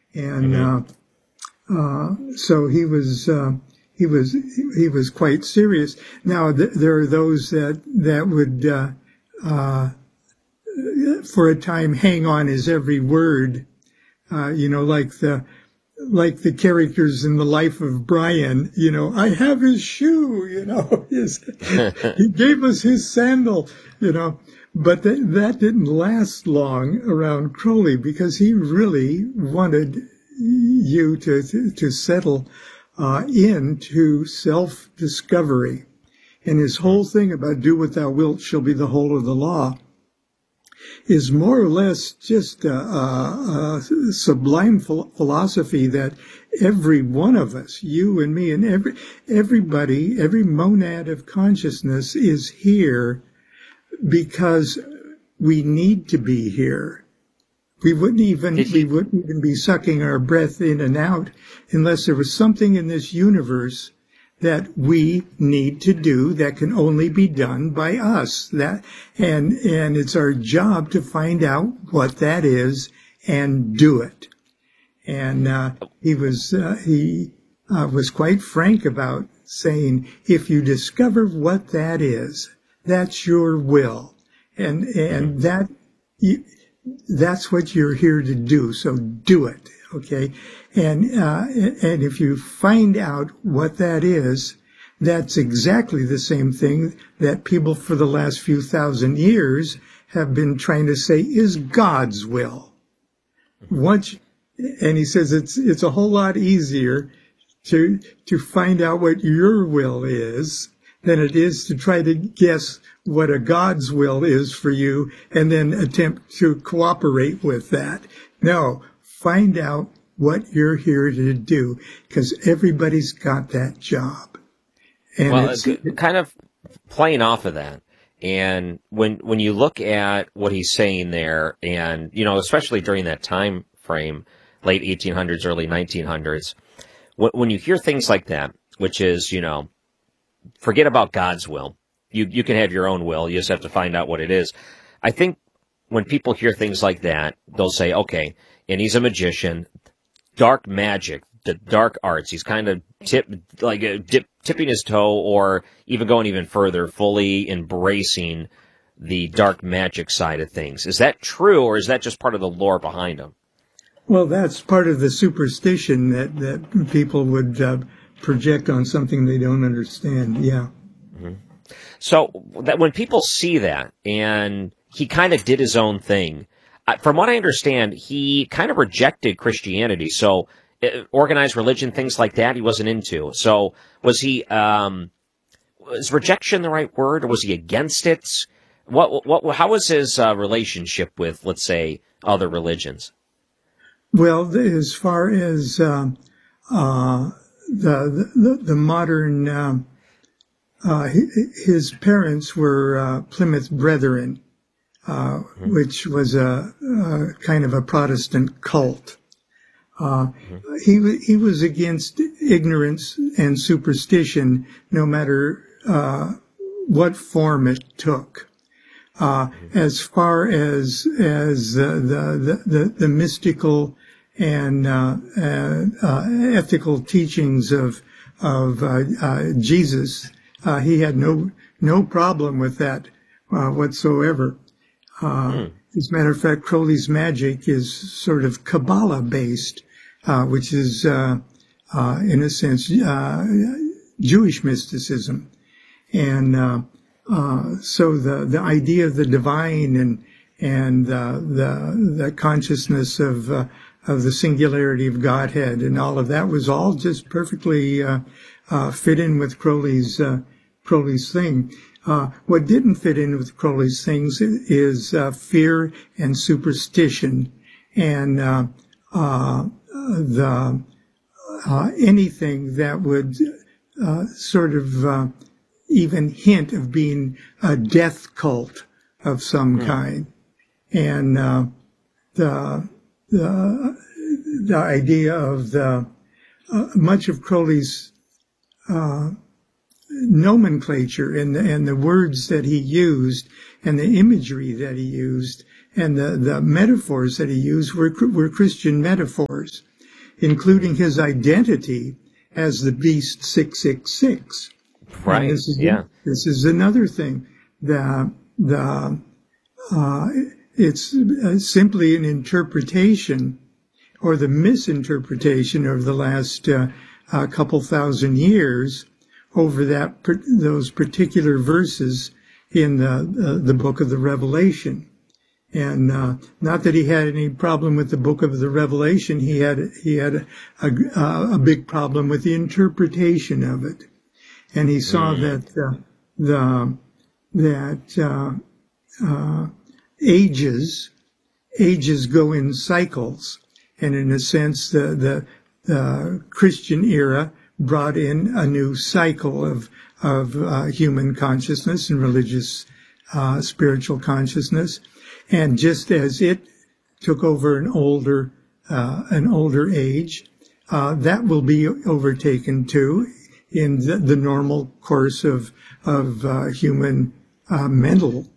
And so he was quite serious. Now there are those that would for a time hang on his every word, like the characters in the Life of Brian. I have his shoe. He gave us his sandal. But that didn't last long around Crowley, because he really wanted you to settle into self-discovery. And his whole thing about do what thou wilt shall be the whole of the law is more or less just a sublime philosophy that every one of us, you and me and everybody, every monad of consciousness is here because we need to be here. We wouldn't even be sucking our breath in and out unless there was something in this universe that we need to do that can only be done by us. And it's our job to find out what that is and do it. And he was quite frank about saying, if you discover what that is, that's your will, and that's what you're here to do. So do it, okay? And if you find out what that is, that's exactly the same thing that people for the last few thousand years have been trying to say is God's will. And he says it's a whole lot easier to find out what your will is than it is to try to guess what a God's will is for you and then attempt to cooperate with that. No, find out what you're here to do, because everybody's got that job. And it's kind of playing off of that. And when you look at what he's saying there, and, especially during that time frame, late 1800s, early 1900s, when you hear things like that, which is, forget about God's will. You can have your own will. You just have to find out what it is. I think when people hear things like that, they'll say, okay, and he's a magician, dark magic, the dark arts. He's kind of tipping his toe, or even going even further, fully embracing the dark magic side of things. Is that true, or is that just part of the lore behind him? Well, that's part of the superstition that people would project on something they don't understand. Yeah. Mm-hmm. So that when people see that, and he kind of did his own thing, from what I understand, he kind of rejected Christianity. So organized religion, things like that, he wasn't into. So was he, is rejection the right word, or was he against it? How was his relationship with, let's say, other religions? Well, as far as the modern, his parents were Plymouth Brethren, which was a kind of a Protestant cult. He was against ignorance and superstition, no matter what form it took. As far as the mystical and ethical teachings of Jesus, he had no problem with that whatsoever. As a matter of fact, Crowley's magic is sort of Kabbalah based, which is in a sense Jewish mysticism, and so the idea of the divine and the consciousness of the singularity of Godhead and all of that was all just perfectly fit in with Crowley's thing. What didn't fit in with Crowley's things is fear and superstition and anything that would sort of even hint of being a death cult of some kind. And the idea of much of Crowley's nomenclature and the words that he used and the imagery that he used and the metaphors that he used were Christian metaphors. including his identity as the Beast 666. Right. This is another thing. It's simply an interpretation or the misinterpretation of the last couple thousand years over those particular verses in the book of the Revelation. And not that he had any problem with the book of the Revelation, he had a big problem with the interpretation of it. And he saw that ages go in cycles, and in a sense, the Christian era brought in a new cycle of human consciousness and religious spiritual consciousness. And just as it took over an older age, that will be overtaken too in the normal course of human mental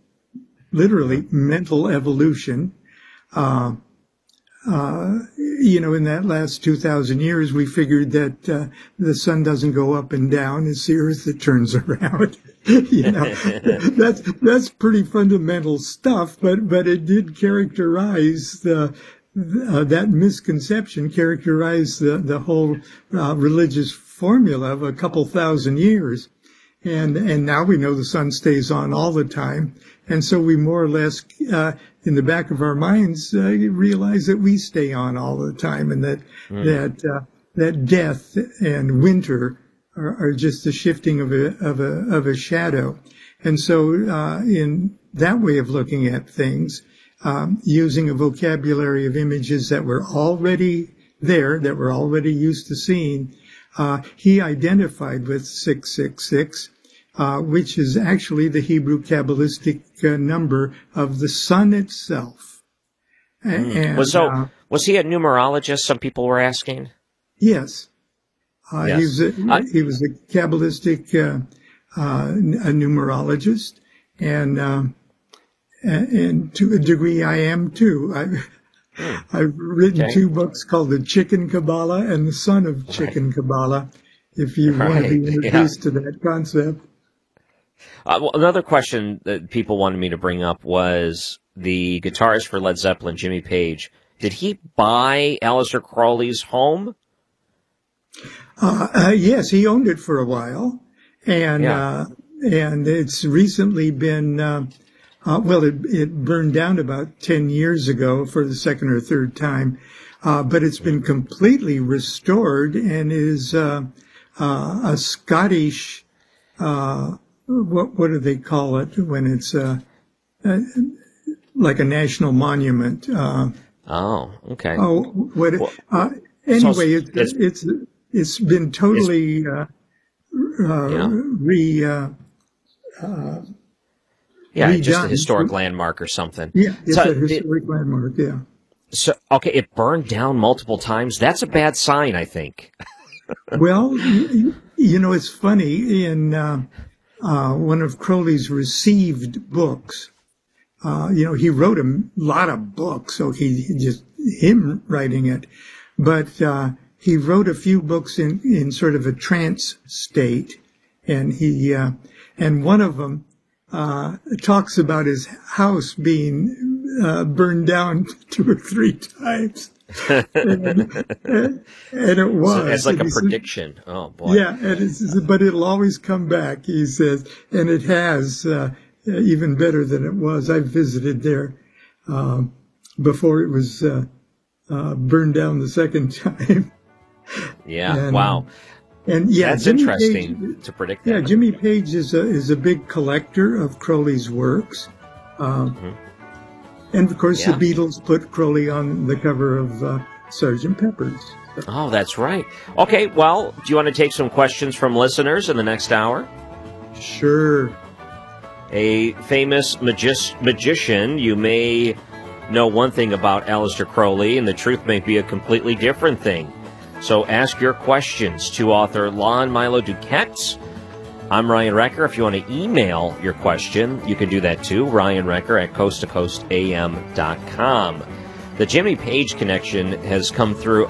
evolution. In that last 2,000 years, we figured that the sun doesn't go up and down; it's the Earth that turns around. That's pretty fundamental stuff, but it did characterize that misconception, characterize the whole religious formula of a couple thousand years. And now we know the sun stays on all the time. And so we more or less, in the back of our minds, realize that we stay on all the time, and that death and winter are just the shifting of a shadow. And so, in that way of looking at things, using a vocabulary of images that were already there, that we're already used to seeing, he identified with 666, which is actually the Hebrew Kabbalistic number of the sun itself. And, was he a numerologist? Some people were asking. Yes. Yes. He was a Kabbalistic a numerologist, and to a degree I am too. I've written two books called The Chicken Kabbalah and The Son of Chicken Kabbalah, if you want to be introduced to that concept. Well, another question that people wanted me to bring up was the guitarist for Led Zeppelin, Jimmy Page. Did he buy Aleister Crowley's home? Yes, he owned it for a while, and it's recently been, it burned down about 10 years ago for the second or third time, but it's been completely restored and is a Scottish, what do they call it when it's like a national monument? Okay. Anyway, it's been totally just a historic landmark or something. Yeah, it's a historic landmark, yeah. So, okay, it burned down multiple times. That's a bad sign, I think. Well, it's funny. In one of Crowley's received books, he wrote a lot of books, so him writing it. But he wrote a few books in sort of a trance state, and and one of them talks about his house being burned down 2 or 3 times. and it was. So it's like a prediction. Oh, boy. Yeah, but it'll always come back, he says. And it has, even better than it was. I visited there before it was burned down the second time. Yeah, wow. And that's Jimmy interesting Page, to predict that. Yeah, Jimmy Page is a big collector of Crowley's works. And of course, the Beatles put Crowley on the cover of Sgt. Pepper's. Oh, that's right. Okay, well, do you want to take some questions from listeners in the next hour? Sure. A famous magician, you may know one thing about Aleister Crowley, and the truth may be a completely different thing. So ask your questions to author Lon Milo Duquette. I'm Ryan Recker. If you want to email your question, you can do that too. Ryan Recker at coasttocoastam.com. The Jimmy Page connection has come through